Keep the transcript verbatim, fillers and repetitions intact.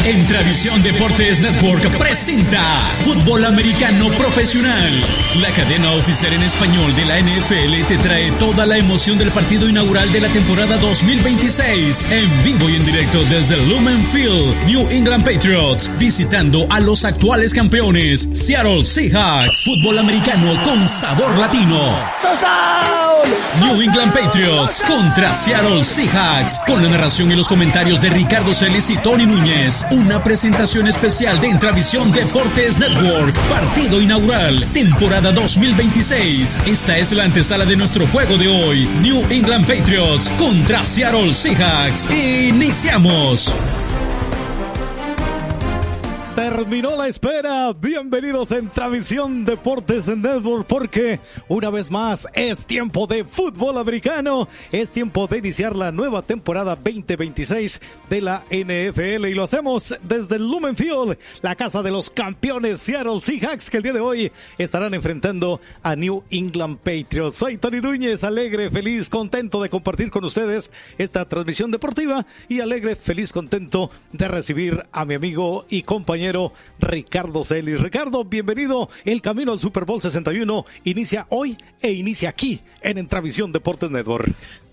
Entravisión Deportes Network presenta Fútbol Americano Profesional. La cadena oficial en español de la N F L te trae toda la emoción del partido inaugural de la temporada dos mil veintiséis. En vivo y en directo desde Lumen Field, New England Patriots, visitando a los actuales campeones, Seattle Seahawks. Fútbol americano con sabor latino. New England Patriots contra Seattle Seahawks, con la narración y los comentarios de Ricardo Celis y Tony Núñez. Una presentación especial de Entravisión Deportes Network. Partido inaugural, temporada dos mil veintiséis. Esta es la antesala de nuestro juego de hoy. New England Patriots contra Seattle Seahawks. Iniciamos. Terminó la espera. Bienvenidos a Entravisión Deportes Network, porque una vez más es tiempo de fútbol americano. Es tiempo de iniciar la nueva temporada veinte veintiséis de la N F L, y lo hacemos desde el Lumen Field, la casa de los campeones Seattle Seahawks, que el día de hoy estarán enfrentando a New England Patriots. Soy Tony Núñez, alegre, feliz, contento de compartir con ustedes esta transmisión deportiva, y alegre, feliz, contento de recibir a mi amigo y compañero Ricardo Celis. Ricardo, bienvenido. El camino al Super Bowl sesenta y uno inicia hoy e inicia aquí en Entravisión Deportes Network.